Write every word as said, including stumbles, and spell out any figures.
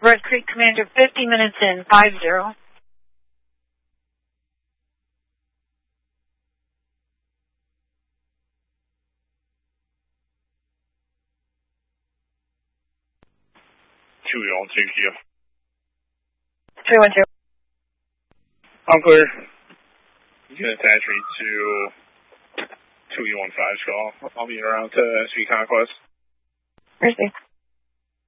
Red Creek Commander, fifty minutes in, five zero. two one two Q. three one two. I'm clear. You can attach me to two E one five call. I'll be around to S V Conquest. Mercy.